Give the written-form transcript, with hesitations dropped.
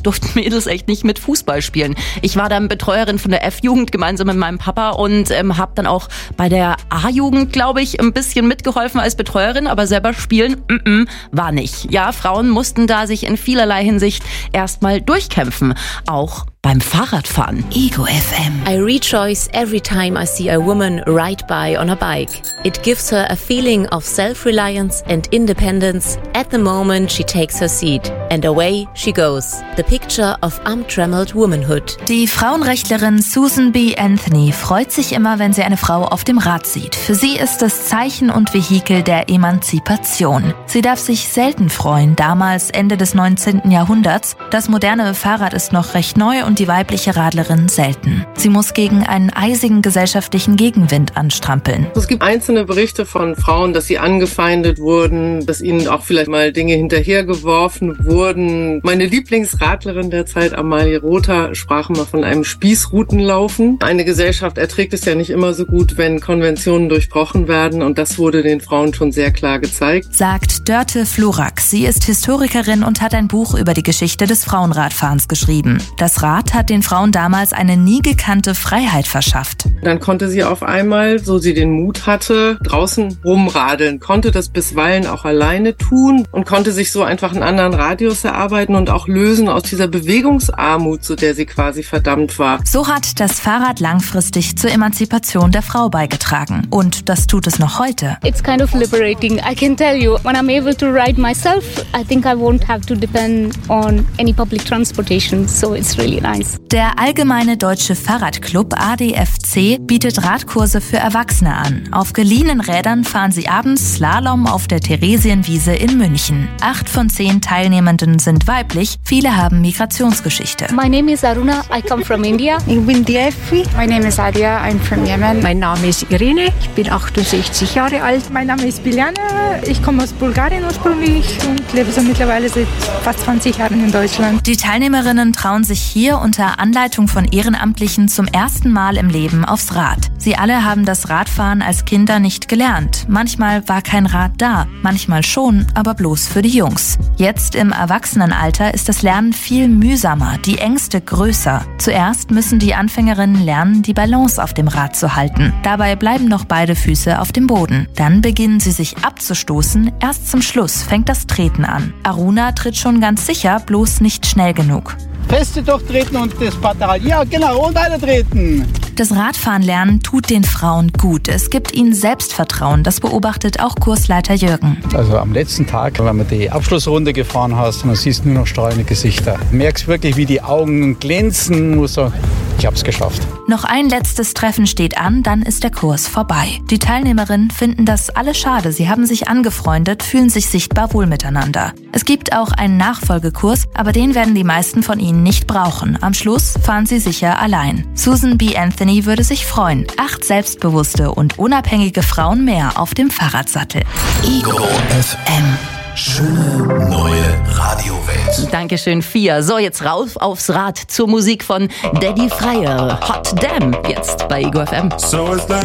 durften Mädels echt nicht mit Fußball spielen. Ich war dann Betreuerin von der F-Jugend gemeinsam mit meinem Papa und habe dann auch bei der A-Jugend, glaube ich, ein bisschen mitgeholfen als Betreuerin, aber selber spielen war nicht. Ja, Frauen mussten da sich in vielerlei Hinsicht erstmal durchkämpfen. Auch beim Fahrradfahren. Ego FM. I rejoice every time I see a woman ride by on a bike. It gives her a feeling of self-reliance and independence at the moment she takes her seat. And away she goes. The picture of untrammeled womanhood. Die Frauenrechtlerin Susan B. Anthony freut sich immer, wenn sie eine Frau auf dem Rad sieht. Für sie ist das Zeichen und Vehikel der Emanzipation. Sie darf sich selten freuen, damals Ende des 19. Jahrhunderts. Das moderne Fahrrad ist noch recht neu und die weibliche Radlerin selten. Sie muss gegen einen eisigen gesellschaftlichen Gegenwind anstrampeln. Es gibt einzelne Berichte von Frauen, dass sie angefeindet wurden, dass ihnen auch vielleicht mal Dinge hinterhergeworfen wurden. Meine Lieblingsradlerin der Zeit, Amalie Rother, sprach mal von einem Spießrutenlaufen. Eine Gesellschaft erträgt es ja nicht immer so gut, wenn Konventionen durchbrochen werden, und das wurde den Frauen schon sehr klar gezeigt. Sagt Dörte Florak. Sie ist Historikerin und hat ein Buch über die Geschichte des Frauenradfahrens geschrieben. Das Rad hat den Frauen damals eine nie gekannte Freiheit verschafft. Dann konnte sie auf einmal, so sie den Mut hatte, draußen rumradeln, konnte das bisweilen auch alleine tun und konnte sich so einfach einen anderen Radius erarbeiten und auch lösen aus dieser Bewegungsarmut, zu der sie quasi verdammt war. So hat das Fahrrad langfristig zur Emanzipation der Frau beigetragen. Und das tut es noch heute. It's kind of liberating. I can tell you, when I'm able to ride myself, I think I won't have to depend on any public transportation. So it's really nice. Der Allgemeine Deutsche Fahrradclub ADFC bietet Radkurse für Erwachsene an. Auf geliehenen Rädern fahren sie abends Slalom auf der Theresienwiese in München. 8 von 10 Teilnehmenden sind weiblich, viele haben Migrationsgeschichte. My name is Aruna, I come from India. Ich bin Diefri. My name is Adia, I'm from Yemen. Mein Name ist Irene, ich bin 68 Jahre alt. Mein Name ist Biljana, ich komme aus Bulgarien ursprünglich und lebe so mittlerweile seit fast 20 Jahren in Deutschland. Die Teilnehmerinnen trauen sich hier unter Anleitung von Ehrenamtlichen zum ersten Mal im Leben aufs Rad. Sie alle haben das Radfahren als Kinder nicht gelernt. Manchmal war kein Rad da, manchmal schon, aber bloß für die Jungs. Jetzt im Erwachsenenalter ist das Lernen viel mühsamer, die Ängste größer. Zuerst müssen die Anfängerinnen lernen, die Balance auf dem Rad zu halten. Dabei bleiben noch beide Füße auf dem Boden. Dann beginnen sie sich abzustoßen, erst zum Schluss fängt das Treten an. Aruna tritt schon ganz sicher, bloß nicht schnell genug. Feste durchtreten und das Pedal. Ja, genau, und weiter treten. Das Radfahren lernen tut den Frauen gut. Es gibt ihnen Selbstvertrauen. Das beobachtet auch Kursleiter Jürgen. Also am letzten Tag, wenn du die Abschlussrunde gefahren hast, dann siehst du nur noch strahlende Gesichter. Du merkst wirklich, wie die Augen glänzen. Muss so, ich hab's geschafft. Noch ein letztes Treffen steht an, dann ist der Kurs vorbei. Die Teilnehmerinnen finden das alle schade. Sie haben sich angefreundet, fühlen sich sichtbar wohl miteinander. Es gibt auch einen Nachfolgekurs, aber den werden die meisten von ihnen nicht brauchen. Am Schluss fahren sie sicher allein. Susan B. Anthony würde sich freuen. 8 selbstbewusste und unabhängige Frauen mehr auf dem Fahrradsattel. Ego FM. Schöne neue Radiowelt. Dankeschön, Fia. So, jetzt rauf aufs Rad zur Musik von Daddy Fryer. Hot Damn, jetzt bei Ego FM. So ist